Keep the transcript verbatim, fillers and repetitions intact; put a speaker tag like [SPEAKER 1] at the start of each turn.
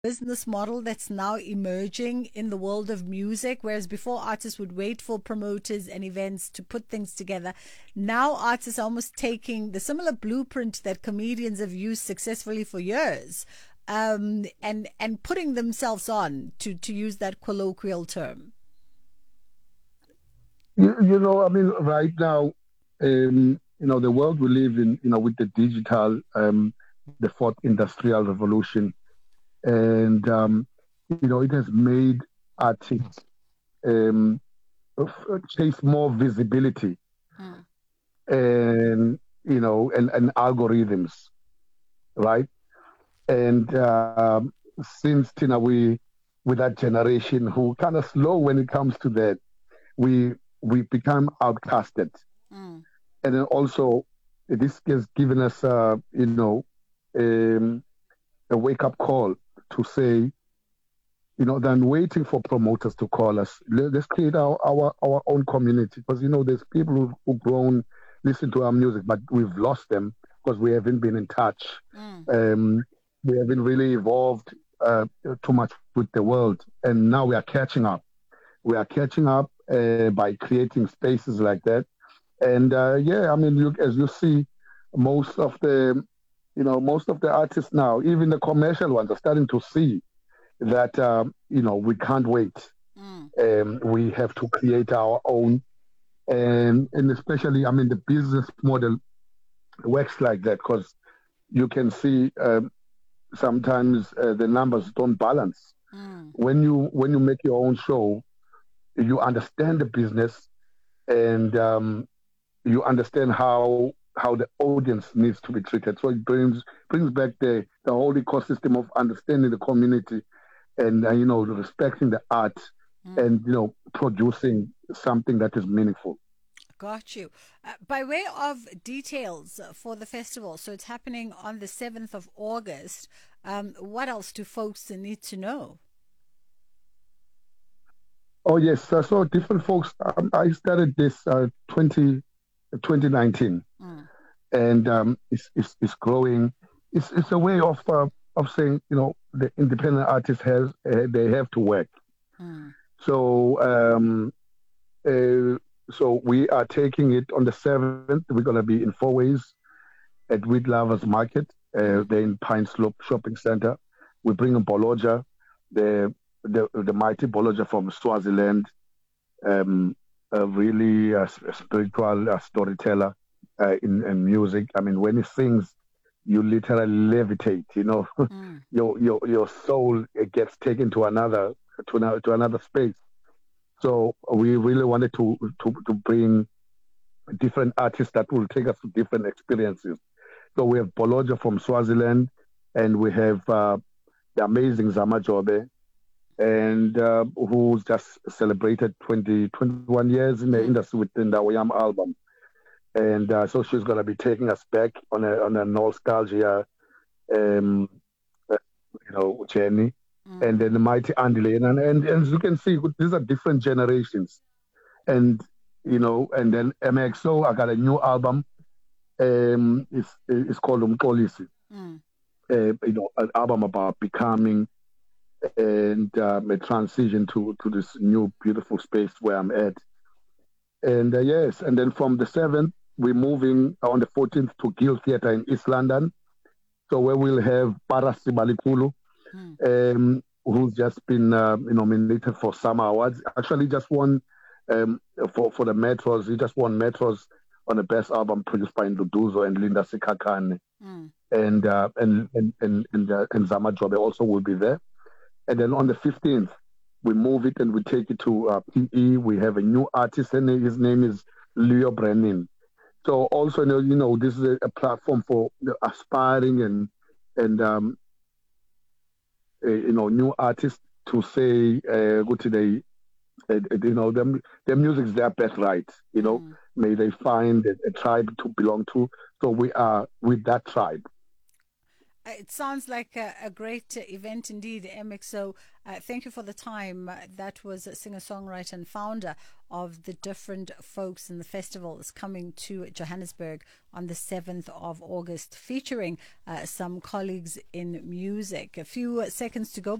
[SPEAKER 1] business model that's now emerging in the world of music, whereas before artists would wait for promoters and events to put things together. Now artists are almost taking the similar blueprint that comedians have used successfully for years, um, and and putting themselves on, to to use that colloquial term.
[SPEAKER 2] You, you know, I mean, right now, um, you know, the world we live in, you know, with the digital, um, the fourth industrial revolution, and um, you know, it has made artists um, f- chase more visibility
[SPEAKER 1] Mm.
[SPEAKER 2] and you know, and, and algorithms, right? And um, since Tina, we with that generation who kind of slow when it comes to that, we we become outcasted,
[SPEAKER 1] Mm.
[SPEAKER 2] and then also this has given us, uh, you know, um, a wake up call to say, you know, than waiting for promoters to call us. Let, us create our, our our own community, because you know there's people who've, who've grown, listen to our music, but we've lost them because we haven't been in touch.
[SPEAKER 1] Mm.
[SPEAKER 2] Um, we haven't really evolved uh, too much with the world, and now we are catching up. We are catching up uh, by creating spaces like that. And uh, yeah, I mean, you, as you see, most of the, you know, most of the artists now, even the commercial ones, are starting to see that um, you know we can't wait.
[SPEAKER 1] Mm.
[SPEAKER 2] Um, we have to create our own, and and especially, I mean, the business model works like that because you can see um, sometimes uh, the numbers don't balance.
[SPEAKER 1] Mm.
[SPEAKER 2] When you when you make your own show, you understand the business, and um, you understand how how the audience needs to be treated. So it brings brings back the the whole ecosystem of understanding the community, and uh, you know, respecting the art,
[SPEAKER 1] Mm.
[SPEAKER 2] and you know, producing something that is meaningful.
[SPEAKER 1] Got you. Uh, by way of details for the festival, so it's happening on the seventh of August. Um, what else do folks need to know?
[SPEAKER 2] Oh yes, uh, so different folks. Um, I started this uh, twenty, twenty nineteen,
[SPEAKER 1] Mm.
[SPEAKER 2] and um, it's, it's it's growing. It's it's a way of uh, of saying, you know, the independent artist has uh, they have to work.
[SPEAKER 1] Mm.
[SPEAKER 2] So um, uh, so we are taking it on the seventh. We're gonna be in Four Ways at Wheat Lovers Market. Uh,
[SPEAKER 1] Mm.
[SPEAKER 2] they're in Pine Slope Shopping Center. We bring in Boloja, the the the mighty Boloja from Swaziland, um, a really uh, spiritual uh, storyteller uh, in, in music. I mean, when he sings, you literally levitate. You know,
[SPEAKER 1] Mm.
[SPEAKER 2] your your your soul it gets taken to another to another to another space. So we really wanted to to to bring different artists that will take us to different experiences. So we have Boloja from Swaziland, and we have uh, the amazing Zama Jobe, and uh, who's just celebrated twenty, twenty-one years in the
[SPEAKER 1] Mm.
[SPEAKER 2] industry with the Wayam album. And uh, so she's going to be taking us back on a, on a nostalgia, um, uh, you know, journey.
[SPEAKER 1] Mm.
[SPEAKER 2] And then the mighty Andy Lane. And, and, and as you can see, these are different generations. And, you know, and then M X O, I got a new album. Um, it's, it's called Umkolisi.
[SPEAKER 1] Mm.
[SPEAKER 2] Uh, you know, an album about becoming and um, a transition to to this new beautiful space where I'm at. And uh, yes, and then from the seventh, we're moving on the fourteenth to Guild Theatre in East London. So where we'll have Paras Sibalikulu,
[SPEAKER 1] Mm.
[SPEAKER 2] um, who's just been uh, nominated for some awards. Actually, just won um, for for the Metros. He just won Metros on the best album produced by Nduduzo and Linda Sikakane.
[SPEAKER 1] Mm.
[SPEAKER 2] And uh, and and and and, uh, and Zama Jobe also will be there. And then on the fifteenth, we move it and we take it to uh, P E. We have a new artist, and his name is Leo Brennan. So also, you know, you know this is a, a platform for the aspiring and and um, uh, you know new artists to say, uh, go today, uh, uh, you know, them their music is their birthright. You know,
[SPEAKER 1] Mm.
[SPEAKER 2] may they find a, a tribe to belong to. So we are with that tribe.
[SPEAKER 1] It sounds like a, a great event indeed, Emick. So uh, thank you for the time. Uh, that was a singer-songwriter and founder of the Different Folks in the festival that's coming to Johannesburg on the seventh of August, featuring uh, some colleagues in music. A few seconds to go.